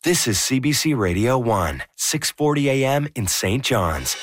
This is CBC Radio 1, 640 AM in St. John's.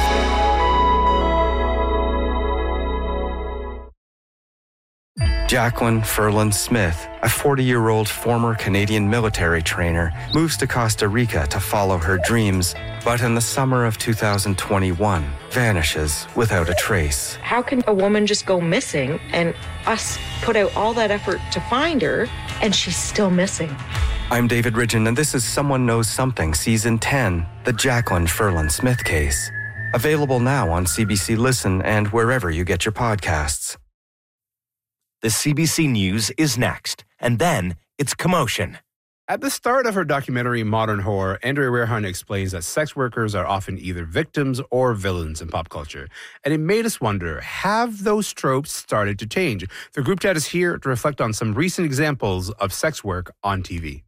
Jacqueline Ferland Smith, a 40-year-old former Canadian military trainer, moves to Costa Rica to follow her dreams, but in the summer of 2021, vanishes without a trace. How can a woman just go missing and us put out all that effort to find her and she's still missing? I'm David Ridgen, and this is Someone Knows Something, Season 10, the Jacqueline Ferland Smith case. Available now on CBC Listen and wherever you get your podcasts. The CBC News is next, and then it's Commotion. At the start of her documentary Modern Horror, Andrea Rehan explains that sex workers are often either victims or villains in pop culture. And it made us wonder, have those tropes started to change? The group chat is here to reflect on some recent examples of sex work on TV.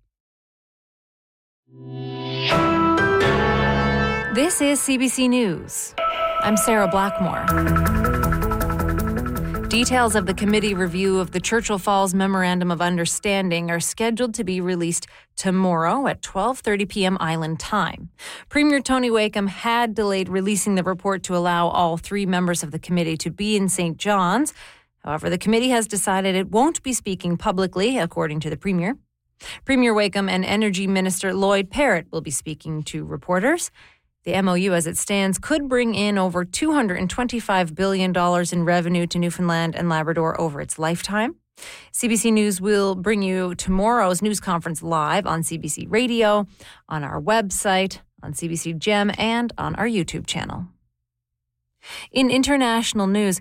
This is CBC News. I'm Sarah Blackmore. Details of the committee review of the Churchill Falls Memorandum of Understanding are scheduled to be released tomorrow at 12:30 p.m. Island time. Premier Tony Wakeham had delayed releasing the report to allow all three members of the committee to be in St. John's. However, the committee has decided it won't be speaking publicly, according to the Premier. Premier Wakeham and Energy Minister Lloyd Parrott will be speaking to reporters. The MOU, as it stands, could bring in over $225 billion in revenue to Newfoundland and Labrador over its lifetime. CBC News will bring you tomorrow's news conference live on CBC Radio, on our website, on CBC Gem, and on our YouTube channel. In international news,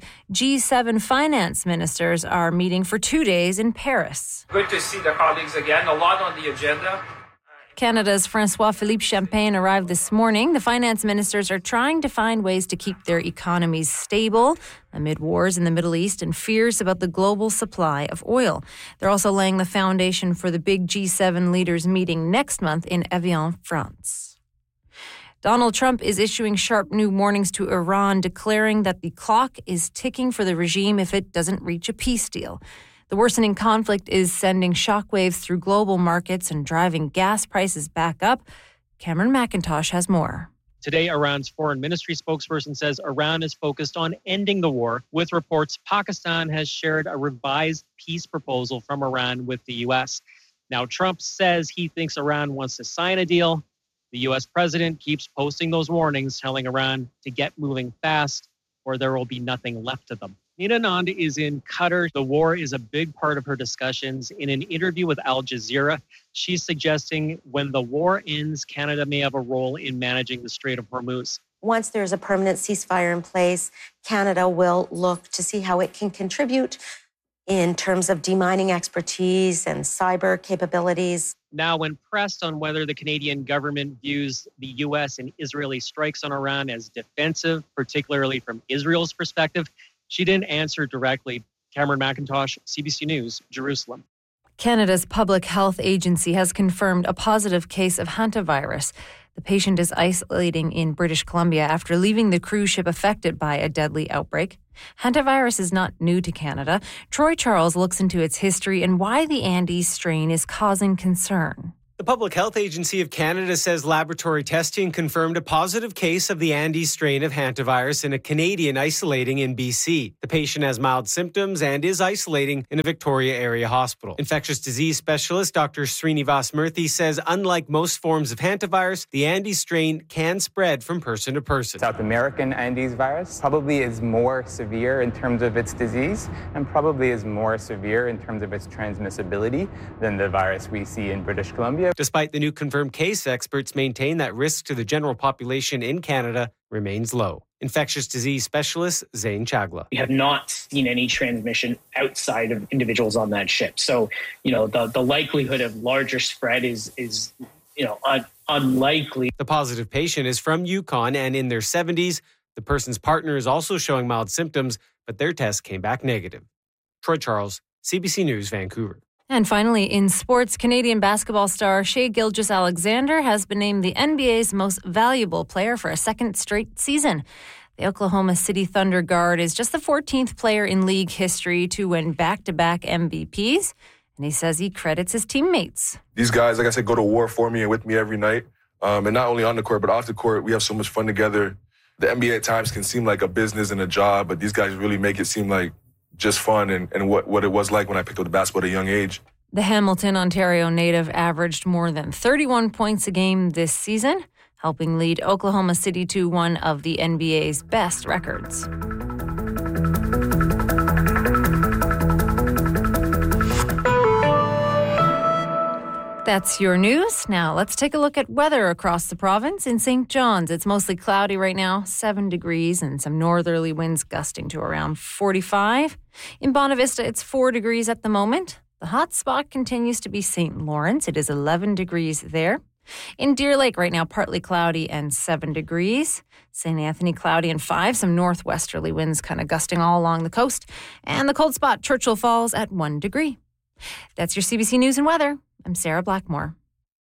G7 finance ministers are meeting for 2 days in Paris. Good to see the colleagues again. A lot on the agenda. Canada's François-Philippe Champagne arrived this morning. The finance ministers are trying to find ways to keep their economies stable amid wars in the Middle East and fears about the global supply of oil. They're also laying the foundation for the big G7 leaders meeting next month in Evian, France. Donald Trump is issuing sharp new warnings to Iran, declaring that the clock is ticking for the regime if it doesn't reach a peace deal. The worsening conflict is sending shockwaves through global markets and driving gas prices back up. Cameron McIntosh has more. Today, Iran's foreign ministry spokesperson says Iran is focused on ending the war, with reports Pakistan has shared a revised peace proposal from Iran with the U.S. Now, Trump says he thinks Iran wants to sign a deal. The U.S. president keeps posting those warnings, telling Iran to get moving fast or there will be nothing left of them. Nina Nand is in Qatar. The war is a big part of her discussions. In an interview with Al Jazeera, she's suggesting when the war ends, Canada may have a role in managing the Strait of Hormuz. Once there's a permanent ceasefire in place, Canada will look to see how it can contribute in terms of demining expertise and cyber capabilities. Now, when pressed on whether the Canadian government views the U.S. and Israeli strikes on Iran as defensive, particularly from Israel's perspective, she didn't answer directly. Cameron McIntosh, CBC News, Jerusalem. Canada's Public Health Agency has confirmed a positive case of hantavirus. The patient is isolating in British Columbia after leaving the cruise ship affected by a deadly outbreak. Hantavirus is not new to Canada. Troy Charles looks into its history and why the Andes strain is causing concern. The Public Health Agency of Canada says laboratory testing confirmed a positive case of the Andes strain of hantavirus in a Canadian isolating in BC. The patient has mild symptoms and is isolating in a Victoria area hospital. Infectious disease specialist Dr. Srinivas Murthy says unlike most forms of hantavirus, the Andes strain can spread from person to person. South American Andes virus probably is more severe in terms of its disease and probably is more severe in terms of its transmissibility than the virus we see in British Columbia. Despite the new confirmed case, experts maintain that risk to the general population in Canada remains low. Infectious disease specialist Zain Chagla. We have not seen any transmission outside of individuals on that ship. So, the likelihood of larger spread is unlikely. The positive patient is from Yukon and in their 70s. The person's partner is also showing mild symptoms, but their test came back negative. Troy Charles, CBC News, Vancouver. And finally, in sports, Canadian basketball star Shai Gilgeous-Alexander has been named the NBA's most valuable player for a second straight season. The Oklahoma City Thunder guard is just the 14th player in league history to win back-to-back MVPs. And he says he credits his teammates. These guys, like I said, go to war for me and with me every night. And not only on the court, but off the court, we have so much fun together. The NBA at times can seem like a business and a job, but these guys really make it seem like just fun and what it was like when I picked up the basketball at a young age. The Hamilton, Ontario native averaged more than 31 points a game this season, helping lead Oklahoma City to one of the NBA's best records. That's your news. Now let's take a look at weather across the province. In St. John's, it's mostly cloudy right now, 7 degrees, and some northerly winds gusting to around 45. In Bonavista, it's 4 degrees at the moment. The hot spot continues to be St. Lawrence. It is 11 degrees there. In Deer Lake right now, partly cloudy and 7 degrees. St. Anthony, cloudy and 5. Some northwesterly winds kind of gusting all along the coast. And the cold spot, Churchill Falls at 1 degree. That's your CBC News and Weather. I'm Sarah Blackmore.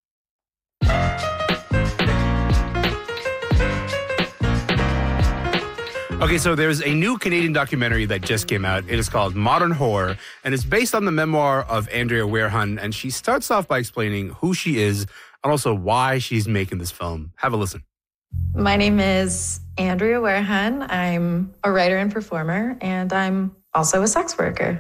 Okay, so there's a new Canadian documentary that just came out. It is called Modern Whore, and it's based on the memoir of Andrea Wehrhahn, and she starts off by explaining who she is and also why she's making this film. Have a listen. My name is Andrea Wehrhahn. I'm a writer and performer, and I'm also a sex worker.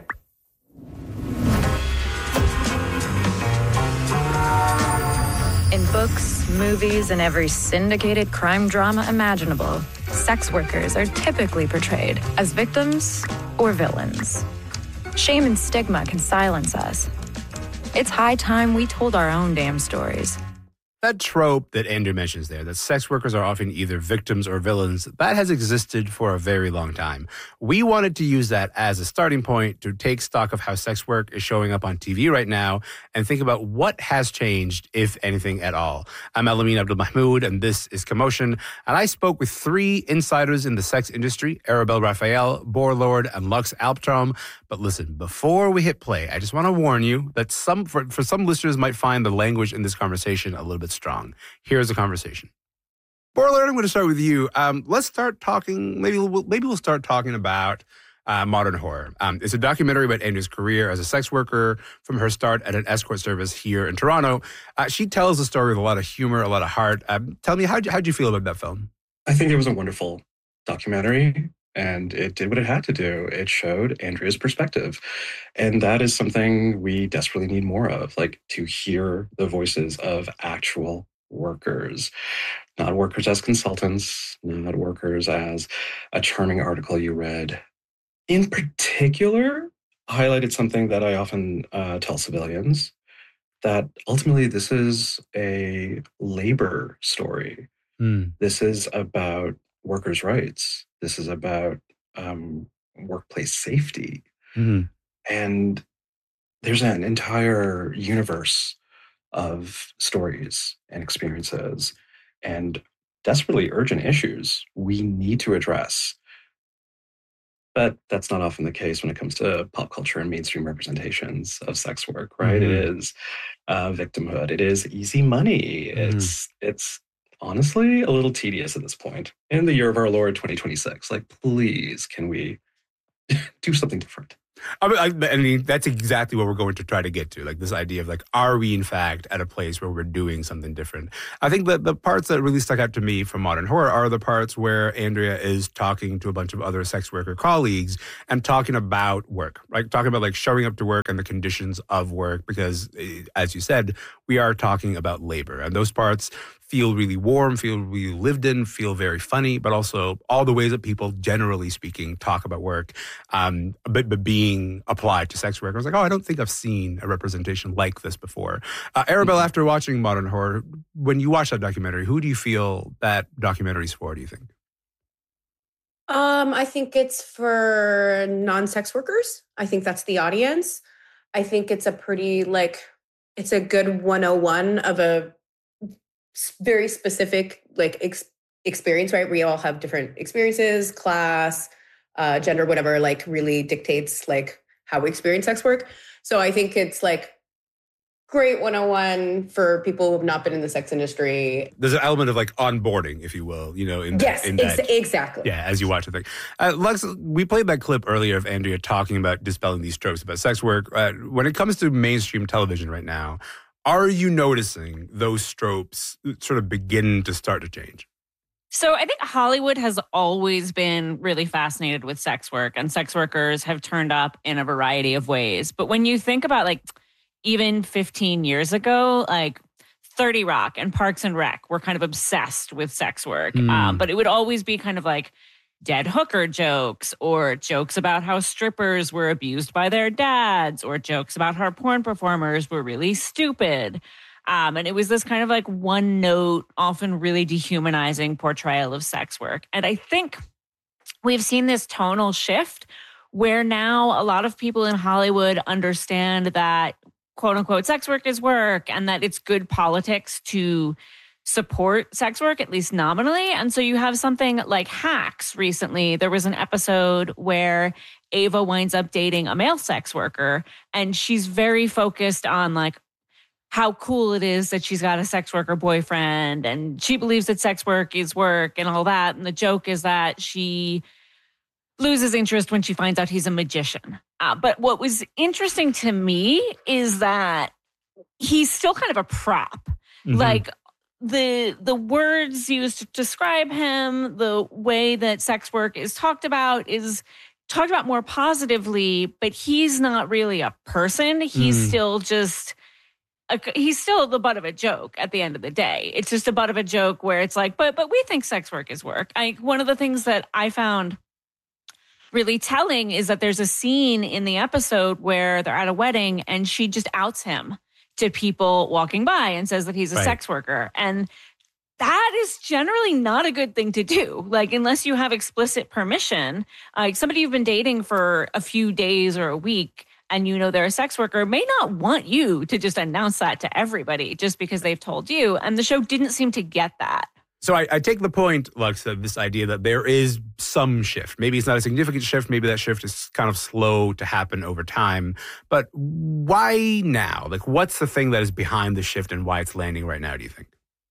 In books, movies, and every syndicated crime drama imaginable, sex workers are typically portrayed as victims or villains. Shame and stigma can silence us. It's high time we told our own damn stories. That trope that Andrew mentions there, that sex workers are often either victims or villains, that has existed for a very long time. We wanted to use that as a starting point to take stock of how sex work is showing up on TV right now and think about what has changed, if anything at all. I'm Elamin Abdul-Mahmoud, and this is Commotion. And I spoke with 3 insiders in the sex industry, Arabelle Raphael, Borlord, and Lux Alptraum. But listen, before we hit play, I just want to warn you that for some listeners might find the language in this conversation a little bit strong. Here's the conversation. Borlord, I'm going to start with you. Let's start talking. Maybe we'll start talking about Modern Whore. It's a documentary about Andrea's career as a sex worker from her start at an escort service here in Toronto. She tells the story with a lot of humor, a lot of heart. Tell me, how'd you feel about that film? I think it was a wonderful documentary. And it did what it had to do. It showed Andrea's perspective. And that is something we desperately need more of, like to hear the voices of actual workers, not workers as consultants, not workers as a charming article you read. In particular, highlighted something that I often tell civilians, that ultimately this is a labor story. This is about workers' rights. This is about workplace safety. And there's an entire universe of stories and experiences and desperately urgent issues we need to address. But that's not often the case when it comes to pop culture and mainstream representations of sex work, right? It is victimhood. It is easy money. It's honestly a little tedious at this point. In the year of our Lord 2026, like, please, can we do something different? I mean, that's exactly what we're going to try to get to, like this idea of like, are we in fact at a place where we're doing something different? I think that the parts that really stuck out to me from Modern Whore are the parts where Andrea is talking to a bunch of other sex worker colleagues and talking about work, like talking about like showing up to work and the conditions of work, because as you said, we are talking about labor, and those parts feel really warm, feel really lived in, feel very funny, but also all the ways that people, generally speaking, talk about work, but being applied to sex work. I was like, oh, I don't think I've seen a representation like this before. Arabelle, after watching Modern Whore, when you watch that documentary, who do you feel that documentary's for, do you think? I think it's for non-sex workers. I think that's the audience. I think it's a pretty, it's a good 101 of a very specific experience, right? We all have different experiences, class, gender, whatever, really dictates how we experience sex work. So I think it's great 101 for people who have not been in the sex industry. There's an element of like onboarding, if you will, you know, exactly. Yeah, as you watch the thing. Lux, we played that clip earlier of Andrea talking about dispelling these tropes about sex work. When it comes to mainstream television right now, are you noticing those tropes sort of begin to start to change? So I think Hollywood has always been really fascinated with sex work, and sex workers have turned up in a variety of ways. But when you think about like even 15 years ago, like 30 Rock and Parks and Rec were kind of obsessed with sex work. But it would always be kind of like dead hooker jokes or jokes about how strippers were abused by their dads or jokes about how porn performers were really stupid. And it was this kind of like one note, often really dehumanizing portrayal of sex work. And I think we've seen this tonal shift where now a lot of people in Hollywood understand that quote unquote sex work is work and that it's good politics to support sex work, at least nominally. And so you have something like Hacks recently. There was an episode where Ava winds up dating a male sex worker, and she's very focused on like how cool it is that she's got a sex worker boyfriend, and she believes that sex work is work and all that. And the joke is that she loses interest when she finds out he's a magician. But what was interesting to me is that he's still kind of a prop. Mm-hmm. Like the words used to describe him, the way that sex work is talked about more positively, but he's not really a person. He's still just... he's still the butt of a joke at the end of the day. It's just a butt of a joke where it's like, but we think sex work is work. One of the things that I found really telling is that there's a scene in the episode where they're at a wedding and she just outs him to people walking by and says that he's a sex worker. And that is generally not a good thing to do. Like, unless you have explicit permission, like somebody you've been dating for a few days or a week and you know they're a sex worker may not want you to just announce that to everybody just because they've told you. And the show didn't seem to get that. So I take the point, Lux, of this idea that there is some shift. Maybe it's not a significant shift. Maybe that shift is kind of slow to happen over time. But why now? Like, what's the thing that is behind the shift and why it's landing right now, do you think?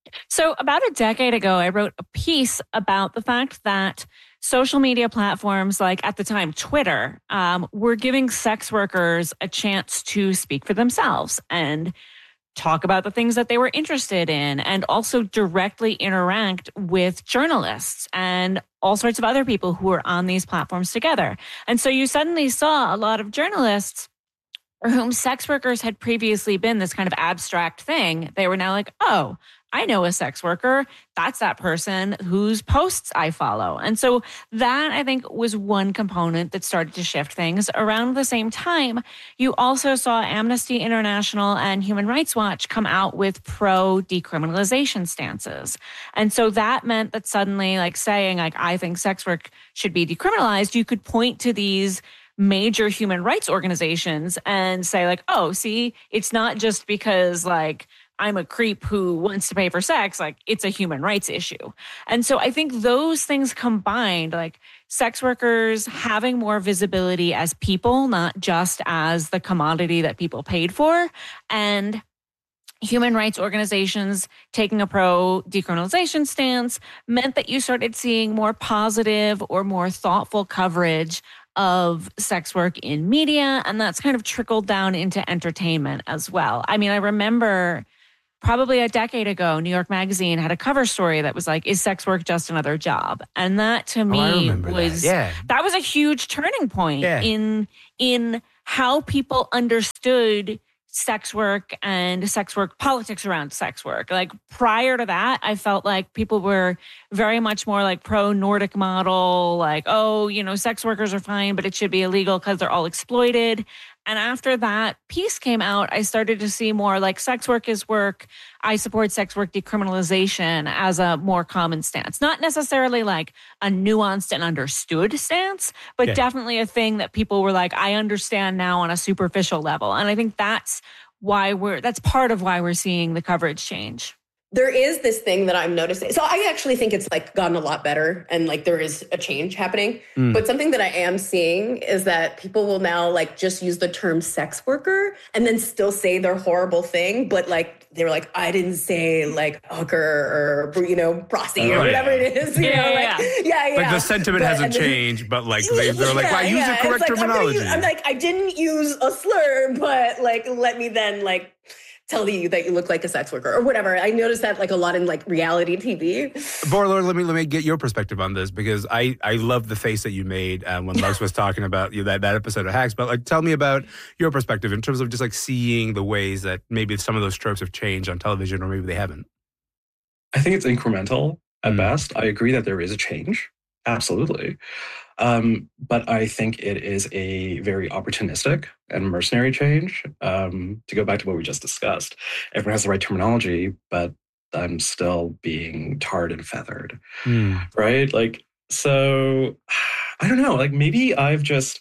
So about a decade ago, I wrote a piece about the fact that social media platforms like, at the time, Twitter, were giving sex workers a chance to speak for themselves and talk about the things that they were interested in and also directly interact with journalists and all sorts of other people who were on these platforms together. And so you suddenly saw a lot of journalists for whom sex workers had previously been this kind of abstract thing. They were now like, oh, I know a sex worker. That's that person whose posts I follow. And so that, I think, was one component that started to shift things. Around the same time, you also saw Amnesty International and Human Rights Watch come out with pro-decriminalization stances. And so that meant that suddenly, like saying, like, I think sex work should be decriminalized, you could point to these major human rights organizations and say, like, oh, see, it's not just because, like, I'm a creep who wants to pay for sex, like it's a human rights issue. And so I think those things combined, like sex workers having more visibility as people, not just as the commodity that people paid for, and human rights organizations taking a pro-decriminalization stance meant that you started seeing more positive or more thoughtful coverage of sex work in media. And that's kind of trickled down into entertainment as well. I mean, I remember probably a decade ago, New York Magazine had a cover story that was like, is sex work just another job? And that to me was, that was a huge turning point in how people understood sex work and sex work politics around sex work. Like prior to that, I felt like people were very much more like pro-Nordic model, like, oh, you know, sex workers are fine, but it should be illegal because they're all exploited. And after that piece came out, I started to see more like sex work is work. I support sex work decriminalization as a more common stance. Not necessarily like a nuanced and understood stance, but definitely a thing that people were like, I understand now on a superficial level. And I think that's part of why we're seeing the coverage change. there is this thing that I'm noticing. So I actually think it's like gotten a lot better and like there is a change happening. But something that I am seeing is that people will now like just use the term sex worker and then still say their horrible thing. But like, they were like, I didn't say like hooker or, you know, prostitute or whatever it is. You know, like, Like the sentiment hasn't changed, but like they're like, well, I use the correct terminology. I'm like, I didn't use a slur, but like, let me then like tell you that you look like a sex worker or whatever. I noticed that like a lot in like reality TV. Borlord, let me get your perspective on this because I love the face that you made when Lux was talking about that episode of Hacks. But like, tell me about your perspective in terms of just like seeing the ways that maybe some of those tropes have changed on television or maybe they haven't. I think it's incremental at best. I agree that there is a change. Absolutely. But I think it is a very opportunistic and mercenary change. To go back to what we just discussed, everyone has the right terminology, but I'm still being tarred and feathered, right? Like, so I don't know, like maybe I've just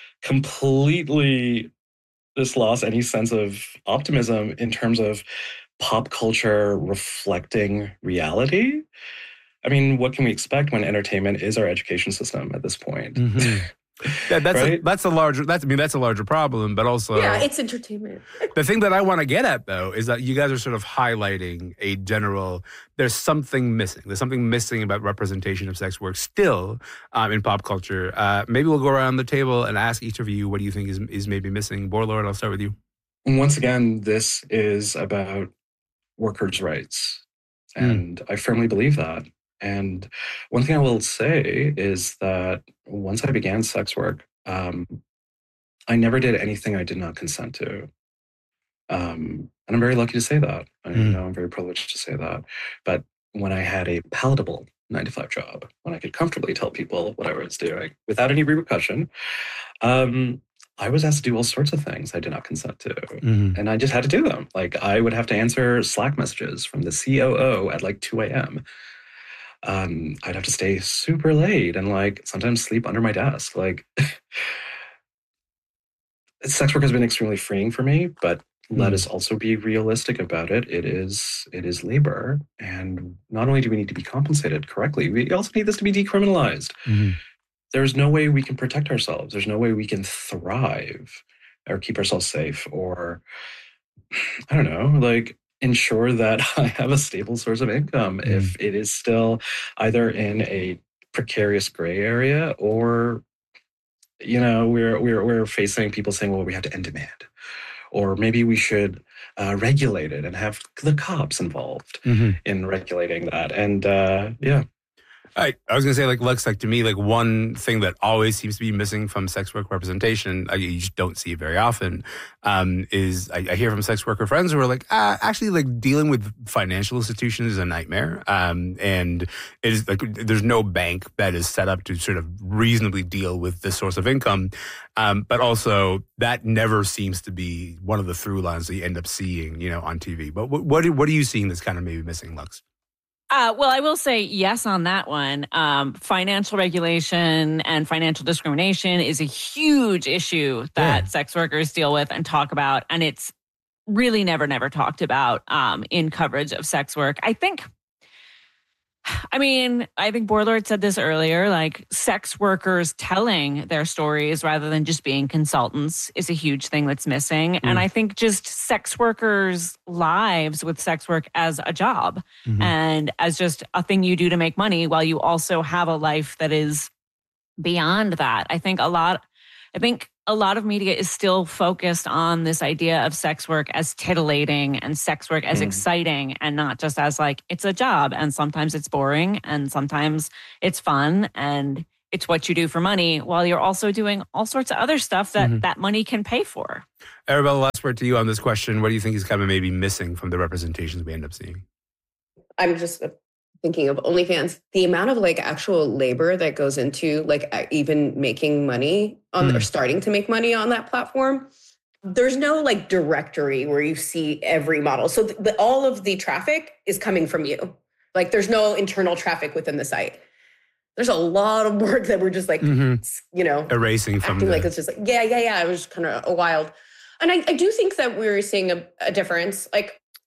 completely just lost any sense of optimism in terms of pop culture reflecting reality. I mean, what can we expect when entertainment is our education system at this point? That's a larger problem, but also it's entertainment. The thing that I want to get at though is that you guys are sort of highlighting a general. There's something missing. There's something missing about representation of sex work still in pop culture. Maybe we'll go around the table and ask each of you what do you think is maybe missing. Borlord, I'll start with you. Once again, this is about workers' rights, and I firmly believe that. And one thing I will say is that once I began sex work, I never did anything I did not consent to. And I'm very lucky to say that. I know I'm very privileged to say that. But when I had a palatable 9-to-5 job, when I could comfortably tell people what I was doing without any repercussion, I was asked to do all sorts of things I did not consent to. And I just had to do them. Like I would have to answer Slack messages from the COO at like 2 a.m. I'd have to stay super late and like sometimes sleep under my desk. Like sex work has been extremely freeing for me, but let us also be realistic about it. It is labor. And not only do we need to be compensated correctly, we also need this to be decriminalized. There's no way we can protect ourselves. There's no way we can thrive or keep ourselves safe or, I don't know, like ensure that I have a stable source of income if it is still either in a precarious gray area or, you know, we're facing people saying, well, we have to end demand. Or maybe we should regulate it and have the cops involved in regulating that. And I was going to say, like, Lux, like, to me, like, one thing that always seems to be missing from sex work representation, you just don't see it very often, is I hear from sex worker friends who are like, actually, like, dealing with financial institutions is a nightmare. And it is, like, there's no bank that is set up to sort of reasonably deal with this source of income. But also, that never seems to be one of the through lines that you end up seeing, you know, on TV. But what are you seeing that's kind of maybe missing, Lux? Well, I will say yes on that one. Financial regulation and financial discrimination is a huge issue that sex workers deal with and talk about. And it's really never talked about in coverage of sex work. I think Borlord said this earlier, like sex workers telling their stories rather than just being consultants is a huge thing that's missing. And I think just sex workers' lives with sex work as a job and as just a thing you do to make money while you also have a life that is beyond that. I think a lot of media is still focused on this idea of sex work as titillating and sex work as exciting and not just as like, it's a job and sometimes it's boring and sometimes it's fun and it's what you do for money while you're also doing all sorts of other stuff that that money can pay for. Arabella, last word to you on this question. What do you think is kind of maybe missing from the representations we end up seeing? I'm just thinking of OnlyFans, the amount of like actual labor that goes into like even making money on or starting to make money on that platform. There's no like directory where you see every model. So all of the traffic is coming from you. Like there's no internal traffic within the site. There's a lot of work that we're just like, you know, erasing from like it's just like, yeah. It was kind of wild. And I do think that we're seeing a difference. Like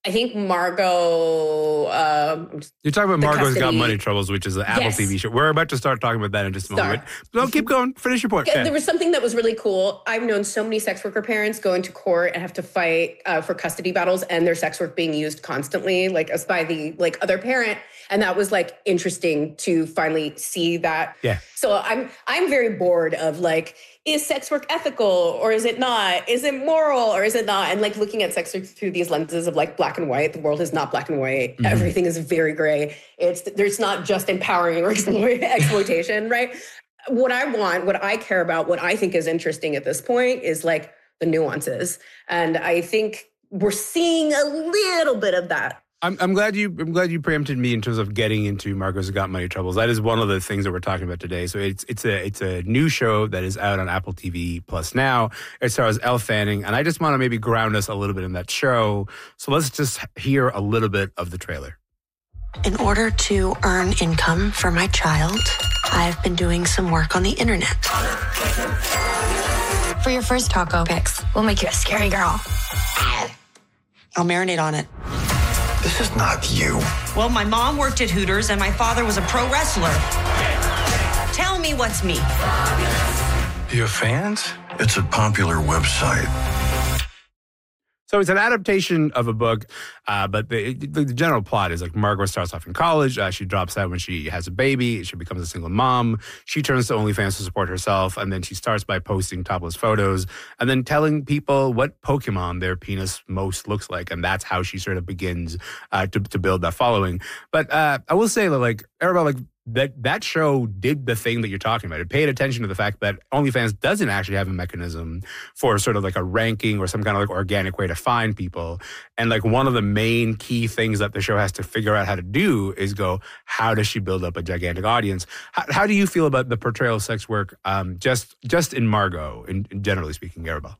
I think Margot. You're talking about Margot's custody. Got Money Troubles, which is an Apple Yes. TV show. We're about to start talking about that in just a moment. No, keep going. Finish your point. There was something that was really cool. I've known so many sex worker parents go into court and have to fight for custody battles and their sex work being used constantly, like as by the like other parent. And that was like interesting to finally see that. Yeah. So I'm very bored of like, is sex work ethical or is it not? Is it moral or is it not? And like looking at sex work through these lenses of like black and white. The world is not black and white. Mm-hmm. Everything is very gray. There's not just empowering or exploitation, right? What I want, what I care about, what I think is interesting at this point is like the nuances. And I think we're seeing a little bit of that. I'm glad you preempted me in terms of getting into Margot's Got Money Troubles. That is one of the things that we're talking about today. So it's a new show that is out on Apple TV Plus now. It stars Elle Fanning, and I just want to maybe ground us a little bit in that show. So let's just hear a little bit of the trailer. In order to earn income for my child, I've been doing some work on the internet. For your first taco pics, we'll make you a scary girl. I'll marinate on it. This is not you. Well, my mom worked at Hooters and my father was a pro wrestler. Tell me what's me. Do you have fans? It's a popular website. So it's an adaptation of a book, but the general plot is like Margot starts off in college. She drops out when she has a baby. She becomes a single mom. She turns to OnlyFans to support herself, and then she starts by posting topless photos and then telling people what Pokemon their penis most looks like, and that's how she sort of begins to build that following. But I will say that, like, Arabelle, like, that show did the thing that you're talking about. It paid attention to the fact that OnlyFans doesn't actually have a mechanism for sort of like a ranking or some kind of like organic way to find people. And like one of the main key things that the show has to figure out how to do is go, how does she build up a gigantic audience? How do you feel about the portrayal of sex work just in Margot, in generally speaking, Arabelle?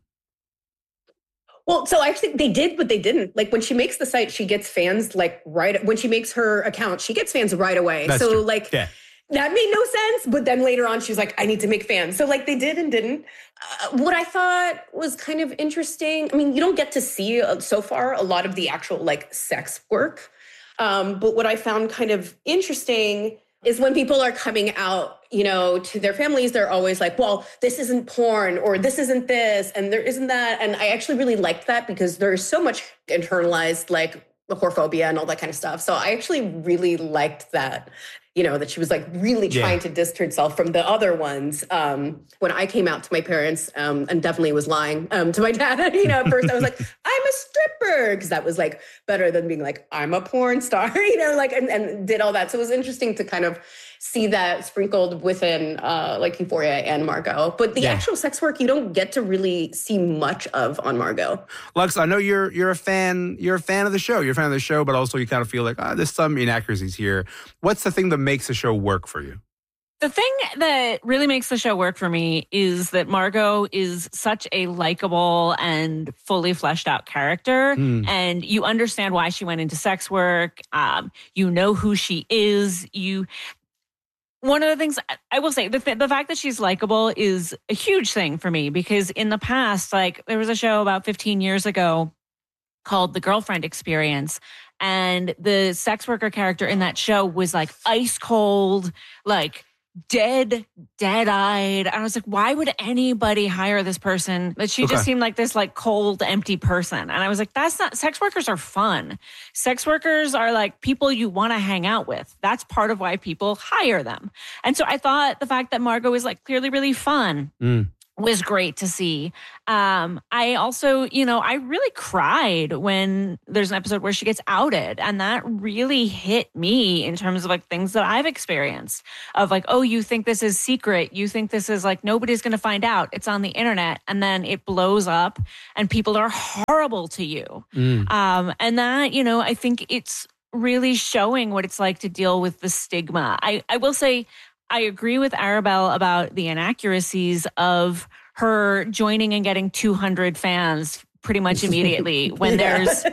Well, so actually they did, but they didn't. Like when she makes the site, she gets fans like when she makes her account, she gets fans right away. That's so true. like yeah. That made no sense. But then later on, she's like, I need to make fans. So like they did and didn't. What I thought was kind of interesting. I mean, you don't get to see so far a lot of the actual like sex work. But what I found kind of interesting is when people are coming out, you know, to their families, they're always like, well, this isn't porn or this isn't this and there isn't that. And I actually really liked that because there's so much internalized like whorephobia and all that kind of stuff. So I actually really liked that, you know, that she was like really trying to distance herself from the other ones. When I came out to my parents and definitely was lying to my dad, you know, at first I was like, I'm a stripper, because that was like better than being like, I'm a porn star, you know, like, and did all that. So it was interesting to kind of see that sprinkled within like Euphoria and Margot. But the actual sex work, you don't get to really see much of on Margot. Lux, I know you're a fan of the show. You're a fan of the show, but also you kind of feel like, there's some inaccuracies here. What's the thing that makes the show work for you? The thing that really makes the show work for me is that Margot is such a likable and fully fleshed out character. And you understand why she went into sex work. You know who she is. One of the things I will say, the fact that she's likable is a huge thing for me, because in the past, like there was a show about 15 years ago called The Girlfriend Experience. And the sex worker character in that show was like ice cold, like dead-eyed. I was like, why would anybody hire this person? But she just seemed like this like cold, empty person. And I was like, that's not, sex workers are fun. Sex workers are like people you want to hang out with. That's part of why people hire them. And so I thought the fact that Margot was like clearly really fun was great to see. I also, you know, I really cried when there's an episode where she gets outed, and that really hit me in terms of like things that I've experienced of like, oh, you think this is secret. You think this is like, nobody's going to find out. It's on the internet. And then it blows up and people are horrible to you. And that, you know, I think it's really showing what it's like to deal with the stigma. I will say, I agree with Arabelle about the inaccuracies of her joining and getting 200 fans pretty much immediately when there's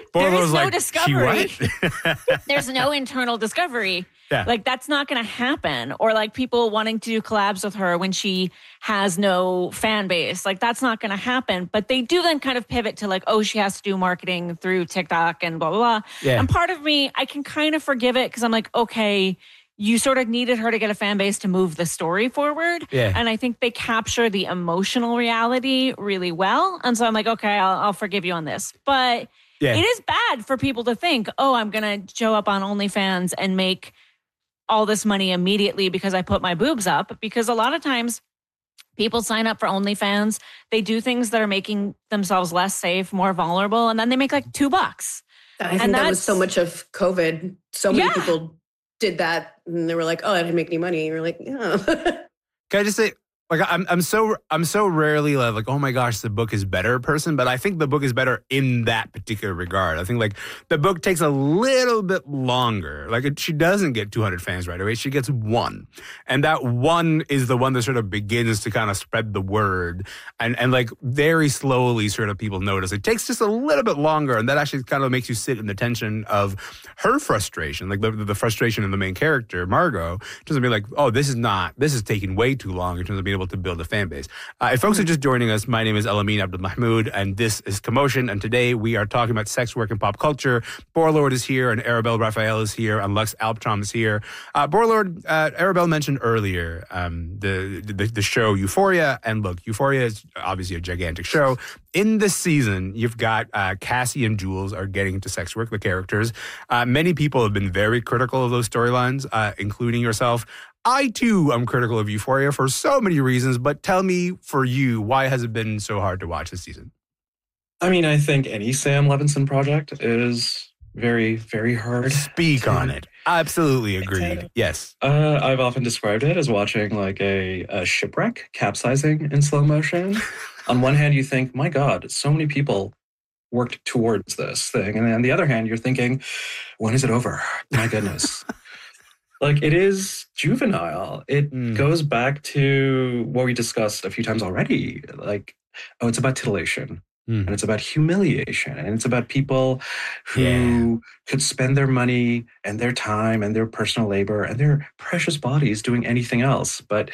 there Borlo's is no like, discovery. "She what?" There's no internal discovery. Yeah. Like, that's not going to happen. Or like people wanting to do collabs with her when she has no fan base. Like, that's not going to happen. But they do then kind of pivot to like, oh, she has to do marketing through TikTok and blah, blah, blah. Yeah. And part of me, I can kind of forgive it because I'm like, okay, you sort of needed her to get a fan base to move the story forward. Yeah. And I think they capture the emotional reality really well. And so I'm like, okay, I'll forgive you on this. But Yeah. it is bad for people to think, oh, I'm going to show up on OnlyFans and make all this money immediately because I put my boobs up. Because a lot of times people sign up for OnlyFans, they do things that are making themselves less safe, more vulnerable, and then they make like $2. I think that was so much of COVID. So many people did that and they were like, oh, I didn't make any money. And you're like, yeah. Can I just say, like, I'm so rarely like, oh my gosh, the book is better person, but I think the book is better in that particular regard. I think like the book takes a little bit longer. Like she doesn't get 200 fans right away. She gets one. And that one is the one that sort of begins to kind of spread the word and like very slowly sort of people notice. It takes just a little bit longer. And that actually kind of makes you sit in the tension of her frustration, like the frustration of the main character, Margot, just to be like, oh, this is taking way too long in terms of being able to build a fan base. If folks are just joining us, my name is Elamin Abdelmahmoud, and this is Commotion. And today we are talking about sex work and pop culture. Borlord is here, and Arabelle Raphael is here, and Lux Alptrom is here. Borlord, Arabelle mentioned earlier the show Euphoria, and look, Euphoria is obviously a gigantic show. In this season, you've got Cassie and Jules are getting into sex work, the characters. Many people have been very critical of those storylines, including yourself. I, too, am critical of Euphoria for so many reasons, but tell me, for you, why has it been so hard to watch this season? I mean, I think any Sam Levinson project is very, very hard. Speak on it. Absolutely agreed. Yes. I've often described it as watching like a shipwreck capsizing in slow motion. On one hand, you think, my God, so many people worked towards this thing. And then on the other hand, you're thinking, when is it over? My goodness. Like, it is juvenile. It goes back to what we discussed a few times already. Like, oh, it's about titillation. And it's about humiliation. And it's about people who could spend their money and their time and their personal labor and their precious bodies doing anything else. But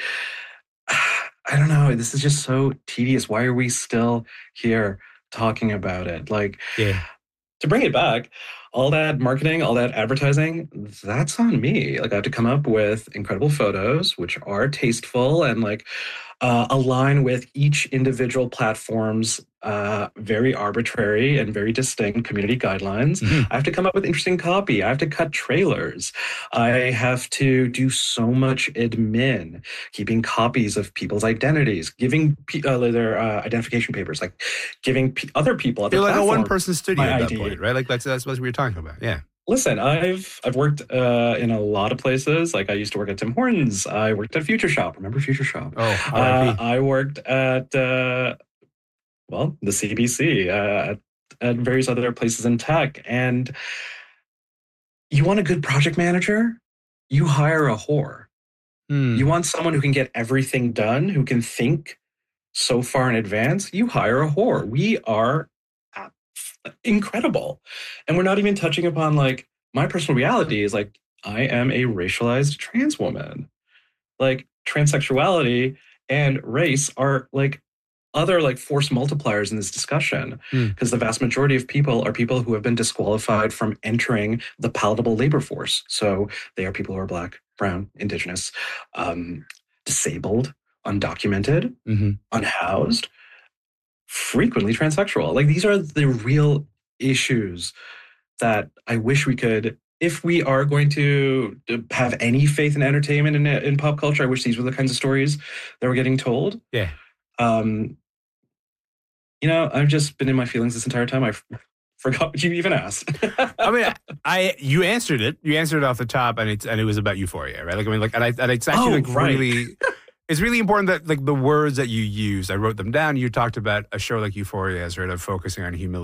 I don't know. This is just so tedious. Why are we still here talking about it? Like, to bring it back, all that marketing, all that advertising, that's on me. Like, I have to come up with incredible photos, which are tasteful and like align with each individual platform's very arbitrary and very distinct community guidelines. I have to come up with interesting copy. I have to cut trailers. I have to do so much admin, keeping copies of people's identities, giving their identification papers, like giving other people. You're like a one-person studio at that point, right? Like that's what we were talking about. Yeah. Listen, I've worked in a lot of places. Like I used to work at Tim Hortons. I worked at Future Shop. Remember Future Shop? Oh, I worked at the CBC, at various other places in tech. And you want a good project manager? You hire a whore. You want someone who can get everything done, who can think so far in advance? You hire a whore. We are incredible. And we're not even touching upon like my personal reality is like I am a racialized trans woman. Like transsexuality and race are like other like force multipliers in this discussion because the vast majority of people are people who have been disqualified from entering the palatable labor force. So they are people who are Black, brown, indigenous, disabled, undocumented, unhoused, frequently transsexual. Like these are the real issues that I wish we could, if we are going to have any faith in entertainment and in pop culture, I wish these were the kinds of stories that were getting told. Yeah. You know, I've just been in my feelings this entire time. I forgot what you even asked. I mean, you answered it. You answered it off the top, and it was about Euphoria, right? Like I mean, like, and it's actually really. It's really important that like the words that you use, I wrote them down. You talked about a show like Euphoria as sort of focusing on humiliation